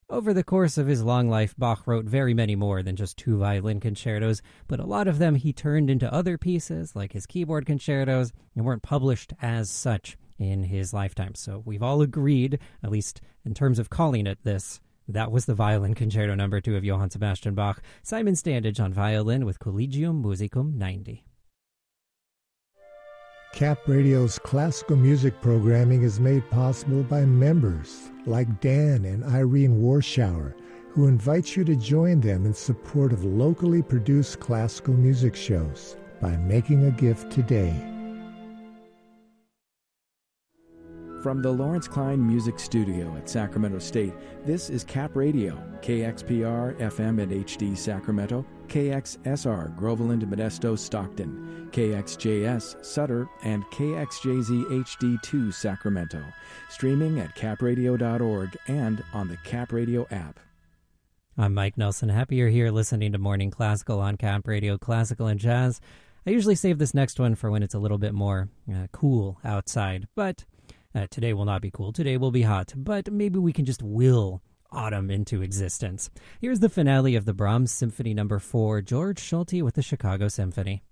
Over the course of his long life, Bach wrote very many more than just 2 violin concertos, but a lot of them he turned into other pieces, like his keyboard concertos, and weren't published as such in his lifetime. So we've all agreed, at least in terms of calling it this, that was the Violin Concerto No. 2 of Johann Sebastian Bach. Simon Standage on violin with Collegium Musicum 90. Cap Radio's classical music programming is made possible by members like Dan and Irene Warschauer, who invite you to join them in support of locally produced classical music shows by making a gift today. From the Lawrence Klein Music Studio at Sacramento State, this is Cap Radio, KXPR FM and HD Sacramento, KXSR Groveland, Modesto, Stockton, KXJS Sutter, and KXJZ HD2 Sacramento. Streaming at capradio.org and on the Cap Radio app. I'm Mike Nelson. Happy you're here listening to Morning Classical on Cap Radio, Classical and Jazz. I usually save this next one for when it's a little bit more cool outside, but today will not be cool. Today will be hot, but maybe we can just will autumn into existence. Here's the finale of the Brahms Symphony No. 4, George Solti with the Chicago Symphony.